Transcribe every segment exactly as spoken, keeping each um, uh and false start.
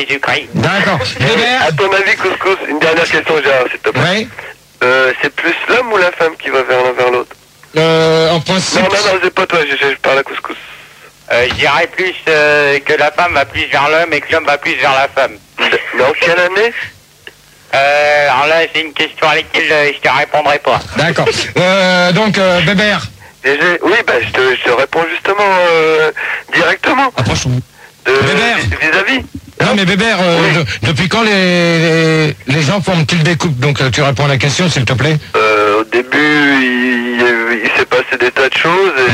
Jésus-Christ. D'accord. Bébert. À ton avis, Couscous, une dernière question, Gérard, s'il te plaît. Oui. Euh, c'est plus l'homme ou la femme qui va vers l'un vers l'autre? Euh, en principe. Non, non, non, c'est pas toi, je, je parle à Couscous. Euh, je dirais plus euh, que la femme va plus vers l'homme et que l'homme va plus vers la femme. Dans quelle année? Euh, alors là, c'est une question à laquelle euh, je te répondrai pas. D'accord. Euh, donc, euh, Bébert. Et j'ai- Oui, bah, je te, je te réponds justement euh, directement. Approche-toi. De, Bébert. Vis-à-vis. Non mais Bébert, euh, Oui. de- depuis quand les, les, les gens forment-ils des couples? Donc euh, tu réponds à la question s'il te plaît. Euh, au début, il, y a eu- il s'est passé des tas de choses et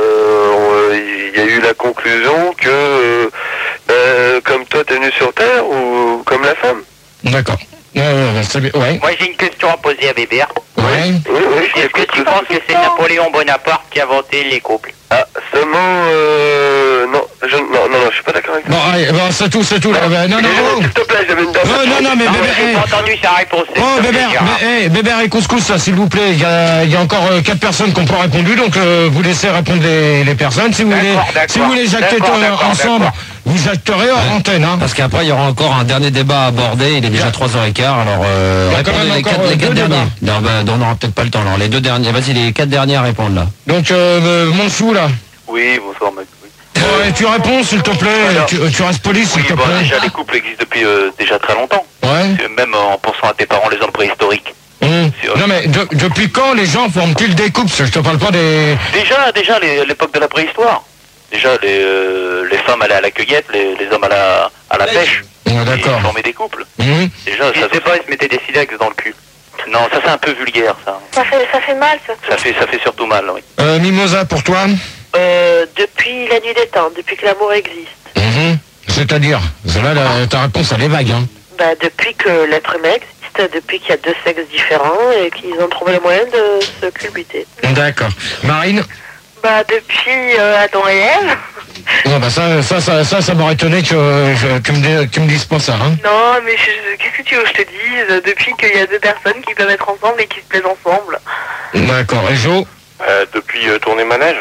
euh, il y a eu la conclusion que, euh, euh, comme toi, t'es venu sur Terre ou comme la femme. D'accord. Ouais, ouais, ouais, c'est bien. Ouais. Moi, j'ai une question à poser à Bébert. Ouais. Oui, oui, je Est-ce que t'écoute, tu Couscous. penses que c'est Napoléon Bonaparte qui a inventé les couples? Ah, seulement, euh, non, je, non, non, non, je suis pas d'accord avec toi. Bon, allez, bon, c'est tout, c'est tout. Là. Ben, non, non, Désolé, oh. s'il te plaît, j'avais une Oh, dernière. non, non, mais Non, mais Bébert. j'ai eh. pas entendu sa réponse. Oh, s'il te plaît, Bébert, Gérard. mais, eh, Bébert et Couscous, là, s'il vous plaît, il y a, il y a encore euh, quatre personnes qui n'ont pas répondu, donc euh, vous laissez répondre les, les personnes. Si vous voulez, D'accord, d'accord. si vous voulez jacter D'accord, euh, d'accord, ensemble, d'accord. vous jacterez hors antenne. Hein. Parce qu'après, il y aura encore un dernier débat à aborder. Il est déjà trois heures quinze. Alors, euh, Il y a quand répondez même les encore, quatre, euh, les quatre deux derniers. Non, bah, on n'aura peut-être pas le temps. Alors, les deux derniers. Vas-y, les quatre derniers à répondre, là. Donc, euh, euh, mon chou, là. Oui, bonsoir, mec. Oui. Ouais, tu réponds, s'il te plaît. Alors, tu, tu restes poli, s'il Oui, te bon, plaît. déjà, les couples existent depuis euh, déjà très longtemps. Ouais. Euh, Même en pensant à tes parents, les hommes préhistoriques. Hum. C'est- Non, mais de- depuis quand les gens forment-ils des couples? Je te parle pas des... Déjà, déjà, les- l'époque de la préhistoire. Déjà, les, euh, les femmes allaient à la cueillette, les, les hommes à la, à la pêche. Ouais, d'accord. Ils formaient des couples. Hum. Déjà, ça fait pas, ils se mettaient des silex dans le cul. Non, ça c'est un peu vulgaire, ça. Ça fait, ça fait mal, ça. Ça fait, ça fait surtout mal, oui. Euh, Mimosa, pour toi? Euh, depuis la nuit des temps, depuis que l'amour existe. Mhm. C'est-à-dire, là, la- ta réponse, elle est vague, hein. Bah, depuis que l'être humain existe, depuis qu'il y a deux sexes différents et qu'ils ont trouvé le moyen de se culbuter. D'accord. Marine? Bah, depuis euh, Adam et Ève. Non, bah ça, ça, ça, ça, ça m'aurait étonné que euh, je- tu me, dis- tu me dises pas ça, hein. Non, mais je- qu'est-ce que tu veux que je te dise? Depuis qu'il y a deux personnes qui peuvent être ensemble et qui se plaisent ensemble. D'accord. Et Jo? Euh, depuis euh, tourner manège.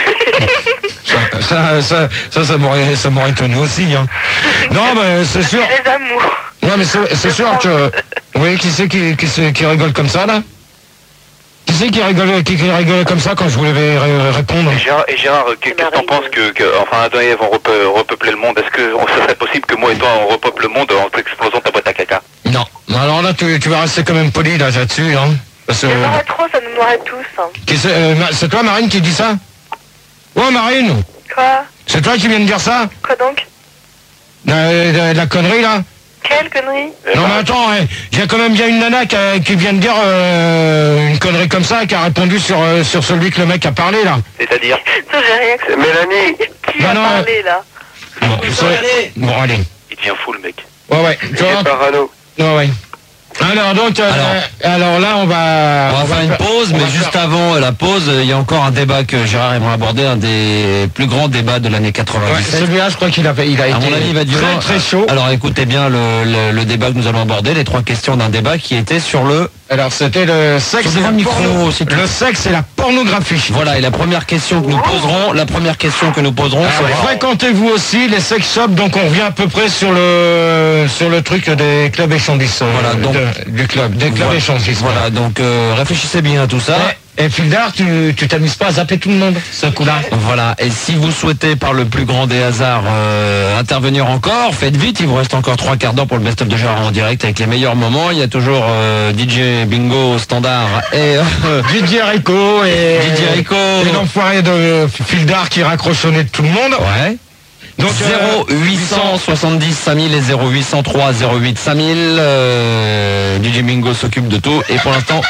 Ça, ça, ça, ça, ça m'aurait, ça m'aurait étonné aussi, hein. Non, mais c'est sûr. Les amours. Non, mais c'est, c'est sûr que... Oui, qui c'est qui, qui, c'est- qui rigole comme ça, là? Qui c'est qui rigole, qui, qui rigole comme ça quand je voulais ré- répondre? Et Gérard, et Gérard qu'est-ce que t'en penses que, que, enfin, Adam et Ève vont repe- repeupler le monde? Est-ce que ça serait possible que moi et toi on repeuple le monde en explosant ta boîte à caca? Non. Alors là, tu, tu vas rester quand même poli, là, là-dessus, hein. Parce que... Ça m'aurait trop, ça nous noirait tous. Hein. Qui c'est, euh, Ma- c'est toi, Marine, qui dit ça? Oh, Marine! Quoi? C'est toi qui viens de dire ça? Quoi donc? La, la- la connerie, là? Quelle connerie? Non, mais attends, hein, il y a quand même bien une nana qui, a- qui vient de dire euh, une connerie comme ça, qui a répondu sur, euh, sur celui que le mec a parlé, là. C'est-à-dire? Ça, j'ai rien que... Mélanie. Qui Non, a non, parlé, là? Bon, c'est- bon, allez. Il devient fou le mec. Ouais, ouais. Tu vois? parano. Ouais, ouais. Alors, donc, euh, Alors. alors là, on va... On va faire une pause, on mais va juste faire- avant la pause, il y a encore un débat que Gérard aimerait aborder, un des plus grands débats de l'année Ouais, quatre-vingt-dix-sept. celui-là, je crois qu'il a, il a À été mon avis, il va durer très, très chaud. Alors écoutez bien le, le, le débat que nous allons aborder, les trois questions d'un débat qui était sur le... Alors, c'était le sexe, Sur et le la micro, porno- c'est tout. le sexe et la pornographie. Voilà, et la première question que nous poserons, la première question que nous poserons, Ah ouais. c'est... Fréquentez-vous aussi les sex shops? Donc on revient à peu près sur le sur le truc des clubs échangistes. euh, Voilà, donc- de- du club, des clubs Voilà. échangistes. Voilà, donc euh, réfléchissez bien à tout ça. Et, et Fildar, tu tu t'amuses pas à zapper tout le monde, ce coup-là? Voilà, et si vous souhaitez par le plus grand des hasards euh, intervenir encore, faites vite, il vous reste encore trois quarts d'heure pour le best-of de Gérard en direct avec les meilleurs moments. Il y a toujours euh, D J Bingo standard et euh, Didier Rico et Didier Rico. et l'enfoiré de Fildar qui raccrochonnait tout le monde. ouais. Donc zéro huit cent soixante-dix cinq mille et zéro huit cent trois zéro huit cinq mille. Euh, D J Bingo s'occupe de tout et pour l'instant,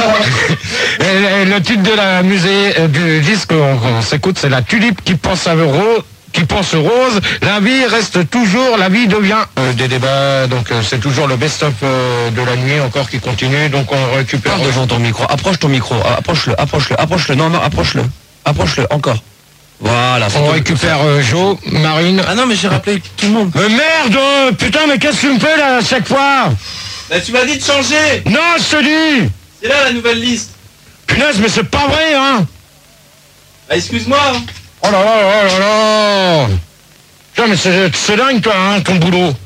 Et, et le titre de la musée euh, du disque on, on s'écoute, c'est la tulipe qui pense à rose. Qui pense rose, la vie reste toujours, la vie devient euh, des débats, donc euh, c'est toujours le best-of euh, de la nuit encore qui continue, donc on récupère. parle devant ton micro, approche ton micro, approche-le, approche-le, approche-le, non, non, approche-le, approche-le, encore. Voilà, c'est On tout. récupère euh, Jo, Marine. Ah non, mais j'ai rappelé tout le monde. Mais merde, euh, putain, mais qu'est-ce que tu me fais là à chaque fois? Bah, tu m'as dit de changer. Non, je te dis. C'est là la nouvelle liste. Punaise, mais c'est pas vrai, hein. Bah, excuse-moi. Hein. Oh là là là là là. Putain, mais c'est c'est dingue, toi, hein, ton boulot.